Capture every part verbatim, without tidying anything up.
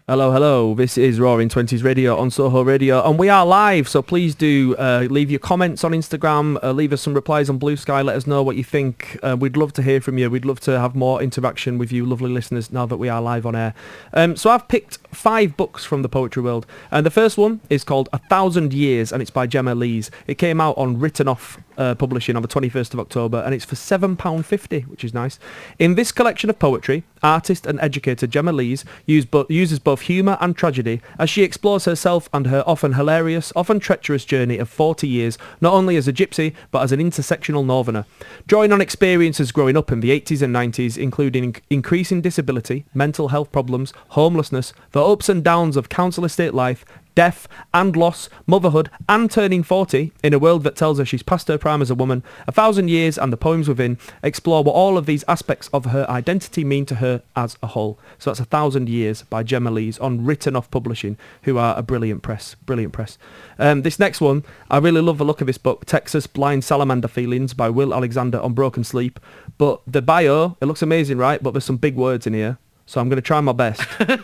Hello, hello. This is Roaring Twenties Radio on Soho Radio, and we are live. So please do uh, leave your comments on Instagram, uh, leave us some replies on Blue Sky. Let us know what you think. Uh, we'd love to hear from you. We'd love to have more interaction with you, lovely listeners, now that we are live on air. Um, so I've picked five books from the poetry world, and the first one is called A Thousand Years, and it's by Gemma Lees. It came out on Written Off uh, Publishing on the twenty-first of October, and it's for seven pounds fifty, which is nice. In this collection of poetry, artist and educator Gemma Lees use bo- uses both humour and tragedy as she explores herself and her often hilarious, often treacherous journey of forty years, not only as a gypsy, but as an intersectional northerner. Drawing on experiences growing up in the eighties and nineties, including inc- increasing disability, mental health problems, homelessness, the ups and downs of council estate life, death and loss, motherhood and turning forty, in a world that tells her she's past her prime as a woman, A Thousand Years and the Poems Within explore what all of these aspects of her identity mean to her as a whole. So that's A Thousand Years by Gemma Lees on Written Off Publishing, who are a brilliant press, brilliant press. Um, this next one, I really love the look of this book, Texas Blind Salamander Feelings by Will Alexander on Broken Sleep. But the bio, it looks amazing, right? But there's some big words in here. So I'm going to try my best.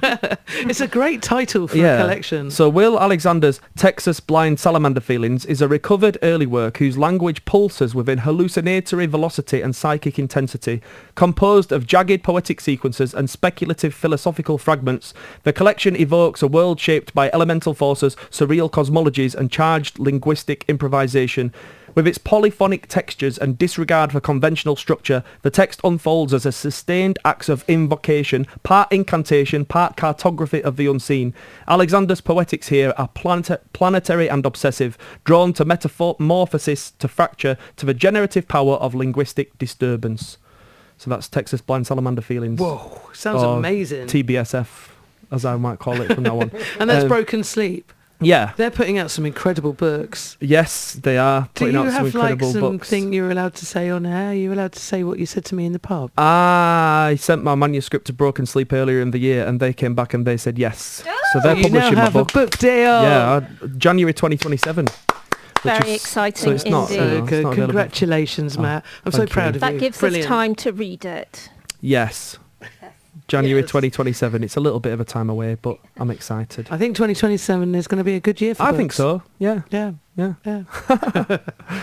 It's a great title for yeah. a collection. So Will Alexander's Texas Blind Salamander Feelings is a recovered early work whose language pulses within hallucinatory velocity and psychic intensity. Composed of jagged poetic sequences and speculative philosophical fragments, the collection evokes a world shaped by elemental forces, surreal cosmologies and charged linguistic improvisation. With its polyphonic textures and disregard for conventional structure, the text unfolds as a sustained act of invocation, part incantation, part cartography of the unseen. Alexander's poetics here are planet- planetary and obsessive, drawn to metamorphosis, to fracture, to the generative power of linguistic disturbance. So that's Texas Blind Salamander Feelings. Whoa, sounds or amazing. T B S F, as I might call it from now on. And that's um, Broken Sleep. Yeah. They're putting out some incredible books. Yes, they are Do putting you out some have like incredible books. something you're allowed to say on air? Are you allowed to say what you said to me in the pub? I sent my manuscript to Broken Sleep earlier in the year, and they came back and they said yes. Oh, so they're you publishing now my have book. a book deal. Yeah, uh, January twenty twenty-seven. Very is, exciting so it's not, indeed. you know, So it's good. not available. Congratulations, Oh, Matt. I'm so thank proud you. of That you. gives Brilliant. us time to read it. Yes. January Yes. twenty twenty-seven. It's a little bit of a time away, but I'm excited. I think twenty twenty-seven is going to be a good year for I books. think so. Yeah. Yeah, Yeah. yeah.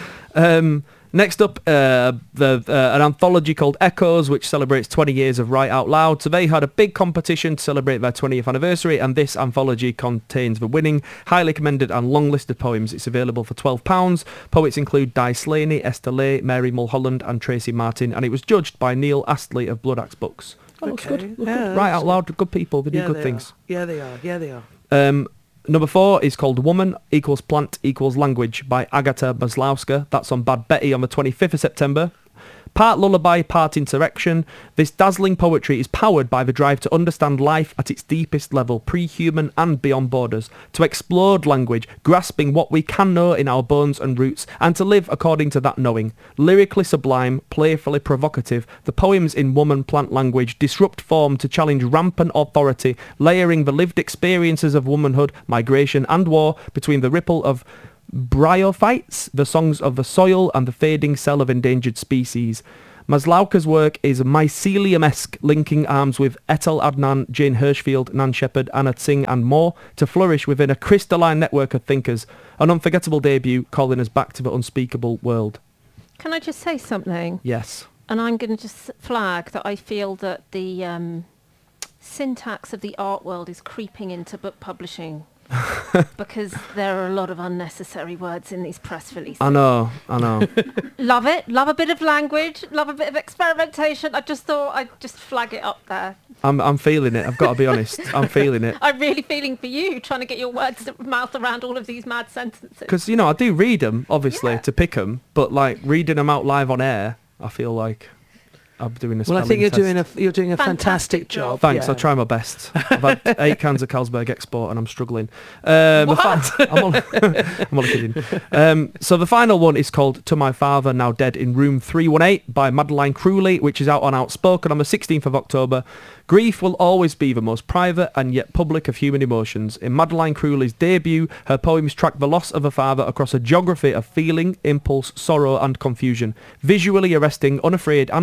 Um, next up, uh, the uh, an anthology called Echoes, which celebrates twenty years of Write Out Loud. So they had a big competition to celebrate their twentieth anniversary, and this anthology contains the winning, highly commended and long-listed poems. It's available for twelve pounds. Poets include Di Slaney, Esther Lay, Mary Mulholland and Tracy Martin, and it was judged by Neil Astley of Blood Axe Books. Oh, looks Okay. good. Look Yeah, good. Write that's Out Loud, good people. They do yeah, good they things. Are. Yeah, they are. Yeah, they are. Um, number four is called Woman equals Plant equals Language by Agata Maslowska. That's on Bad Betty on the twenty-fifth of September. Part lullaby, part interaction, this dazzling poetry is powered by the drive to understand life at its deepest level, pre-human and beyond borders, to explode language, grasping what we can know in our bones and roots, and to live according to that knowing. Lyrically sublime, playfully provocative, the poems in woman-plant language disrupt form to challenge rampant authority, layering the lived experiences of womanhood, migration and war between the ripple of bryophytes, the songs of the soil and the fading cell of endangered species. Maslowka's work is mycelium-esque, linking arms with Etel Adnan, Jane Hirschfield, Nan Shepherd, Anna Tsing and more to flourish within a crystalline network of thinkers. An unforgettable debut calling us back to the unspeakable world. Can I just say something? Yes. And I'm going to just flag that I feel that the um, syntax of the art world is creeping into book publishing. Because there are a lot of unnecessary words in these press releases. I know, I know. Love it. Love a bit of language. Love a bit of experimentation. I just thought I'd just flag it up there. I'm I'm feeling it. I've got to be honest. I'm feeling it. I'm really feeling for you, trying to get your words to mouth around all of these mad sentences. Because, you know, I do read them, obviously, Yeah. to pick them. But, like, reading them out live on air, I feel like I'm doing a Well, spelling I think you're test. doing a you're doing a fantastic, Fantastic job. job. Thanks, yeah. I'll try my best. I've had eight cans of Carlsberg Export and I'm struggling. Um, the fi- I'm, only, I'm only kidding. Um, so the final one is called To My Father, Now Dead in Room three one eight by Madeline Cruelly, which is out on Outspoken on the sixteenth of October. Grief will always be the most private and yet public of human emotions. In Madeline Cruelly's debut, her poems track the loss of a father across a geography of feeling, impulse, sorrow and confusion. Visually arresting, unafraid and moving,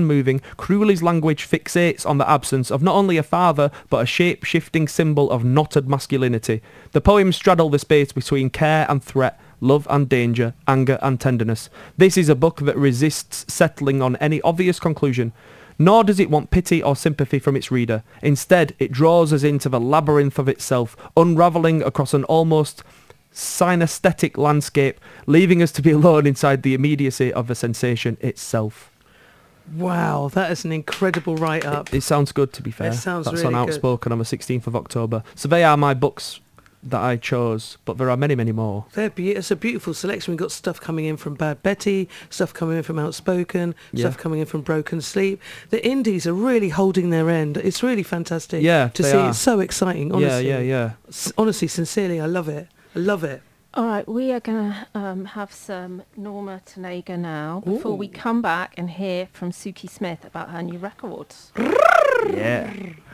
Cruelly's language fixates on the absence of not only a father, but a shape-shifting symbol of knotted masculinity. The poems straddle the space between care and threat, love and danger, anger and tenderness. This is a book that resists settling on any obvious conclusion, nor does it want pity or sympathy from its reader. Instead, it draws us into the labyrinth of itself, unravelling across an almost synesthetic landscape, leaving us to be alone inside the immediacy of the sensation itself. Wow, that is an incredible write-up. It, it sounds good, to be fair. It sounds That's really on good. Outspoken on the sixteenth of October. So they are my books that I chose, but there are many, many more. They're be- it's a beautiful selection. We've got stuff coming in from Bad Betty, stuff coming in from Outspoken, Yeah. stuff coming in from Broken Sleep. The indies are really holding their end. It's really fantastic Yeah, to they see. are. It's so exciting, honestly. Yeah, yeah, yeah. S- honestly, sincerely, I love it. I love it. All right, we are going to um, have some Norma Tanega now before we Ooh. come back and hear from Suki Smith about her new record. Yeah.